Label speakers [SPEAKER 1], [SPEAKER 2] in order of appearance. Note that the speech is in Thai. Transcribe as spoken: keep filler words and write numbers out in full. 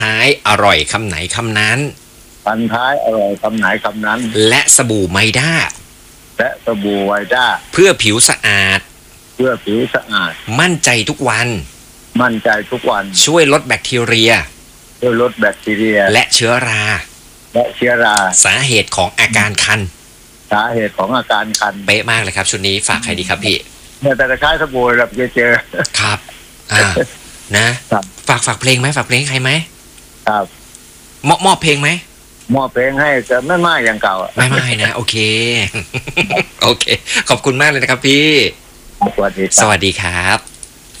[SPEAKER 1] ท้ายอร่อยคำไหนคำนั้น
[SPEAKER 2] พันท้ายอร่อยคำไหนคำนั้น
[SPEAKER 1] และสบู่ไมด้า
[SPEAKER 2] และสบู่ไวด้า
[SPEAKER 1] เพื่อผิวสะอาด
[SPEAKER 2] เพื่อผิวสะอาด
[SPEAKER 1] มั่นใจทุกวัน
[SPEAKER 2] มั่นใจทุกวัน
[SPEAKER 1] ช่วยลดแบคทีเรีย
[SPEAKER 2] ช่วยลดแบคทีเรีย
[SPEAKER 1] และเชื้อรา
[SPEAKER 2] และเชื้อรา
[SPEAKER 1] สาเหตุของอาการคัน
[SPEAKER 2] สาเหตุของอาการคัน
[SPEAKER 1] เป๊ะมากเลยครับชุดนี้ฝากใครดีครับพี่
[SPEAKER 2] เนี่ยแต่ใช้สบู่แบบเจอ
[SPEAKER 1] ครับอ่านะฝากฝากเพลงไหมฝากเพลงใครไหม
[SPEAKER 2] ครับ
[SPEAKER 1] มอบมอบเพลงไหม
[SPEAKER 2] มอบเพลงให้แต่ไม่มากอย่างเก่า
[SPEAKER 1] ไม่ไม่นะโอเคโอเคขอบคุณมากเลยนะครับพี่
[SPEAKER 2] สวัสดี
[SPEAKER 1] สวัสดีครับ